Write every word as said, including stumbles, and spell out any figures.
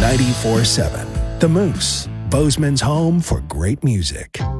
ninety-four seven The Moose, Bozeman's home for great music.